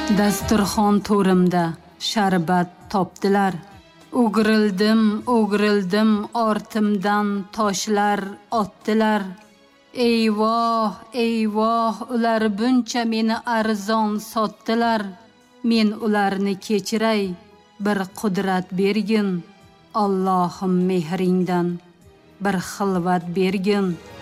Dasturxon to'rimda sharbat topdilar. O'girildim, ortimdan toshlar otdilar. Eyvoh, ular buncha meni arzon sotdilar. Men ularni kechiray, bir qudrat bergin. Allohim mehringdan bir xilvat bergin.